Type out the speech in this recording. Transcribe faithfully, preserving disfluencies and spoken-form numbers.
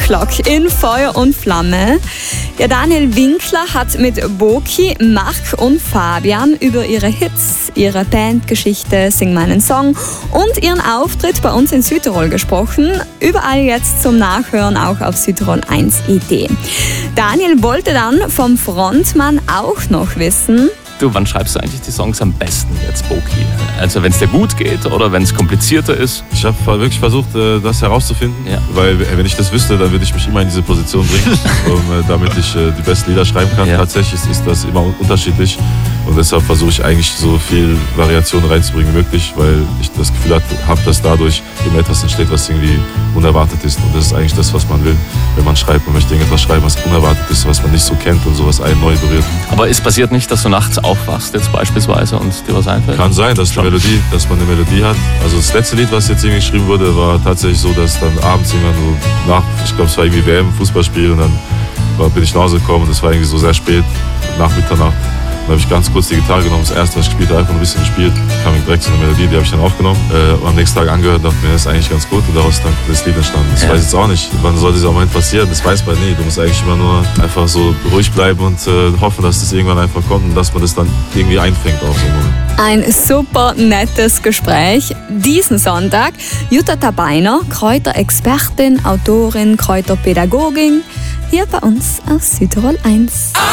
Clock in Feuer und Flamme. Ja, Daniel Winkler hat mit Boki, Marc und Fabian über ihre Hits, ihre Bandgeschichte Sing meinen Song und ihren Auftritt bei uns in Südtirol gesprochen. Überall jetzt zum Nachhören auch auf Südtirol eins punkt I D. Daniel wollte dann vom Frontmann auch noch wissen: Du, wann schreibst du eigentlich die Songs am besten jetzt, Boki? Also wenn es dir gut geht oder wenn es komplizierter ist? Ich habe wirklich versucht, das herauszufinden, ja. weil wenn ich das wüsste, dann würde ich mich immer in diese Position bringen, um, damit ich die besten Lieder schreiben kann. Ja. Tatsächlich ist das immer unterschiedlich und deshalb versuche ich eigentlich so viel Variation reinzubringen wie möglich, weil ich das Gefühl habe, dass dadurch immer etwas entsteht, was irgendwie unerwartet ist, und das ist eigentlich das, was man will, wenn man schreibt. Man möchte irgendetwas schreiben, was unerwartet ist, was man nicht so kennt und sowas einen neu berührt. Aber es passiert nicht, dass du nachts aufwachst jetzt beispielsweise und dir was einfällt? Kann sein, dass, die Melodie, dass man eine Melodie hat. Also das letzte Lied, was jetzt irgendwie geschrieben wurde, war tatsächlich so, dass dann abends irgendwann so nach, ich glaube es war irgendwie W M, Fußballspiel, und dann war, bin ich nach Hause gekommen und es war irgendwie so sehr spät, nach Mitternacht. Dann habe ich ganz kurz die Gitarre genommen, das erste, was ich gespielt habe, einfach ein bisschen gespielt. Kam direkt so eine Melodie, die habe ich dann aufgenommen. Äh, und am nächsten Tag angehört und dachte mir, das ist eigentlich ganz gut, und daraus ist dann das Lied entstanden. Das ja. weiß ich jetzt auch nicht. Wann soll dieser Moment passieren? Das weiß man nie. Du musst eigentlich immer nur einfach so ruhig bleiben und äh, hoffen, dass das irgendwann einfach kommt und dass man das dann irgendwie einfängt auf so einen Moment. Ein super nettes Gespräch. Diesen Sonntag Jutta Tabeiner, Kräuterexpertin, Autorin, Kräuterpädagogin, hier bei uns auf Südtirol eins.